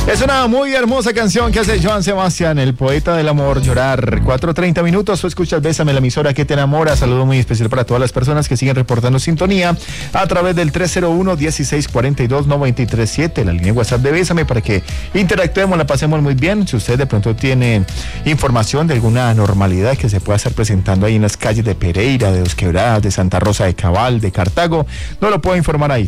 Es una muy hermosa canción que hace Joan Sebastián, el poeta del amor, llorar. 4:30 minutos, tú escuchas Bésame, la emisora que te enamora. Saludo muy especial para todas las personas que siguen reportando sintonía a través del 301-1642-937, la línea WhatsApp de Bésame, para que interactuemos, la pasemos muy bien. Si usted de pronto tiene información de alguna anormalidad que se pueda estar presentando ahí en las calles de Pereira, de Dos Quebradas, de Santa Rosa de Cabal, de Cartago, no lo puedo informar ahí.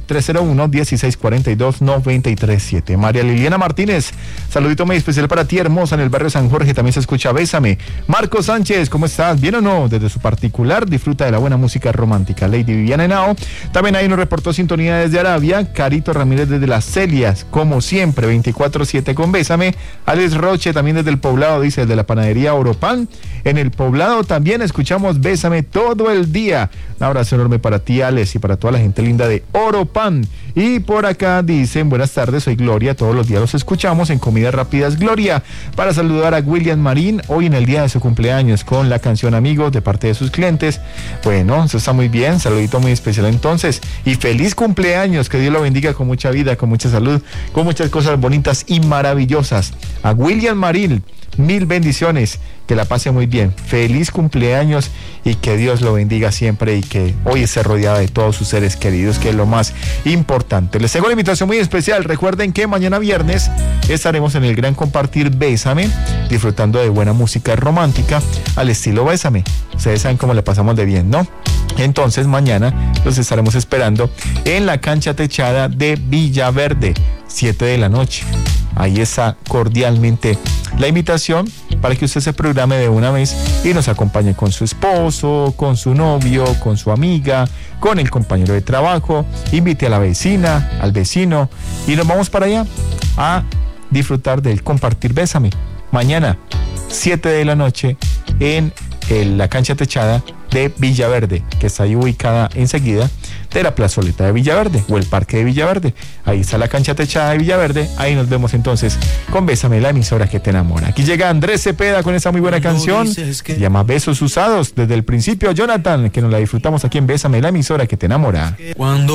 301-1642-937. María Liliana Martínez, saludito muy especial para ti, hermosa, en el barrio San Jorge también se escucha Bésame. Marcos Sánchez, ¿cómo estás? ¿Bien o no? Desde su particular disfruta de la buena música romántica. Lady Viviana Henao también ahí nos reportó sintonía desde Arabia. Carito Ramírez desde Las Celias, como siempre, 24/7 con Bésame. Alex Roche también desde el Poblado, dice, desde la panadería Oropan. En el Poblado también escuchamos Bésame todo el día. Un abrazo enorme para ti, Alex, y para toda la gente linda de Oropan. Y por acá dicen, buenas tardes, soy Gloria, todos los días los escuchamos en Comidas Rápidas Gloria, para saludar a William Marín hoy en el día de su cumpleaños con la canción Amigos de parte de sus clientes. Bueno, eso está muy bien, saludito muy especial entonces, y feliz cumpleaños, que Dios lo bendiga con mucha vida, con mucha salud, con muchas cosas bonitas y maravillosas. A William Marín, mil bendiciones, que la pase muy bien, feliz cumpleaños y que Dios lo bendiga siempre, y que hoy esté rodeada de todos sus seres queridos, que es lo más importante. Les tengo una invitación muy especial. Recuerden que mañana viernes estaremos en el gran compartir Bésame, disfrutando de buena música romántica al estilo Bésame. Ustedes saben cómo le pasamos de bien, ¿no? Entonces mañana los estaremos esperando en la cancha techada de Villaverde, 7 de la noche. Ahí está cordialmente la invitación para que usted se programe de una vez y nos acompañe con su esposo, con su novio, con su amiga, con el compañero de trabajo. Invite a la vecina, al vecino, y nos vamos para allá a disfrutar del compartir Bésame. Mañana, 7 de la noche, en la cancha techada de Villaverde, que está ahí ubicada enseguida de la plazoleta de Villaverde o el parque de Villaverde. Ahí está la cancha techada de Villaverde. Ahí nos vemos entonces con Bésame, la emisora que te enamora. Aquí llega Andrés Cepeda con esta muy buena canción, se llama Besos Usados. Desde el principio, Jonathan, que nos la disfrutamos aquí en Bésame, la emisora que te enamora. Cuando